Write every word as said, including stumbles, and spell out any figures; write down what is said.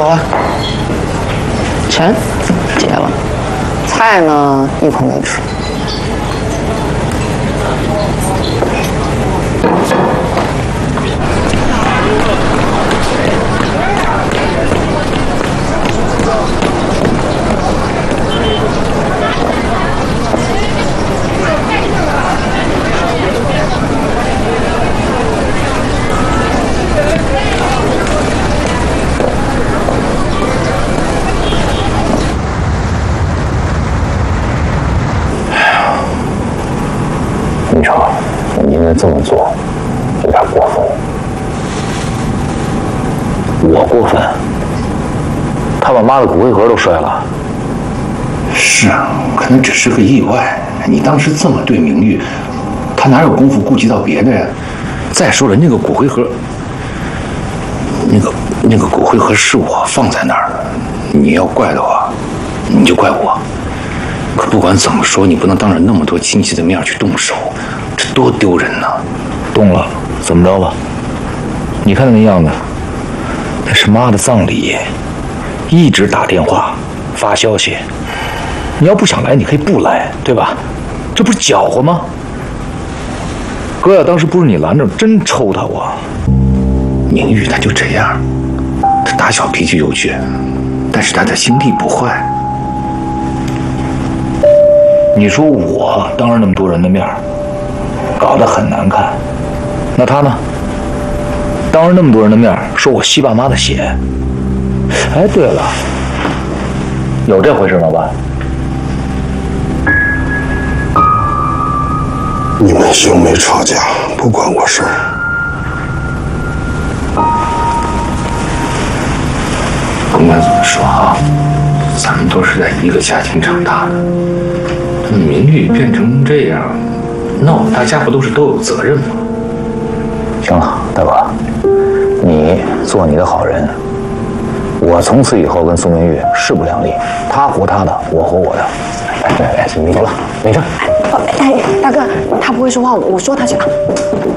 走啊。钱结了，菜呢一口没吃。 你说，你今天这么做，有点过分。我过分？他把妈的骨灰盒都摔了。 是啊，可能只是个意外。你当时这么对明玉，他哪有功夫顾及到别的呀？再说了，那个骨灰盒，那个那个骨灰盒是我放在那儿的。你要怪的话，你就怪我。可不管怎么说，你不能当着那么多亲戚的面去动手，这多丢人呐！ 动了，怎么着吧？你看那个样子，那是妈的葬礼，一直打电话发消息。你要不想来，你可以不来，对吧？这不是搅和吗？哥呀，当时不是你拦着，真抽他我。 明玉他就这样，他打小脾气有倔，但是他的心地不坏。 你说我当着那么多人的面，搞得很难看，那他呢？当着那么多人的面说我吸爸妈的血。哎，对了，有这回事吗，爸？ 你们兄妹吵架不关我事儿。 甭管怎么说啊，咱们都是在一个家庭长大的。那明玉变成这样，那我们大家不都是都有责任吗？ 行了，大哥，你做你的好人，我从此以后跟苏明玉势不两立，他活他的，我活我的。哎哎哎，你走了，没事。 哎，大哥，他不会说话，我说他去了。